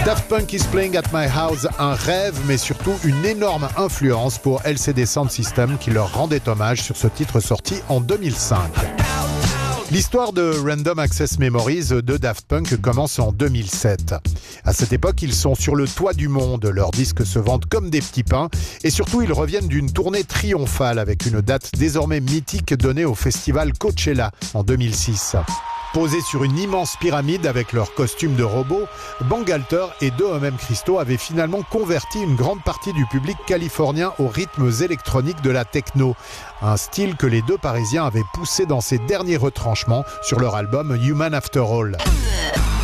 Daft Punk is Playing at My House, un rêve, mais surtout une énorme influence pour LCD Sound System qui leur rendait hommage sur ce titre sorti en 2005. L'histoire de Random Access Memories de Daft Punk commence en 2007. À cette époque, ils sont sur le toit du monde, leurs disques se vendent comme des petits pains et surtout ils reviennent d'une tournée triomphale avec une date désormais mythique donnée au festival Coachella en 2006. Posés sur une immense pyramide avec leurs costumes de robots, Bangalter et Deux Christo avaient finalement converti une grande partie du public californien aux rythmes électroniques de la techno, un style que les deux Parisiens avaient poussé dans ses derniers retranchements sur leur album Human After All.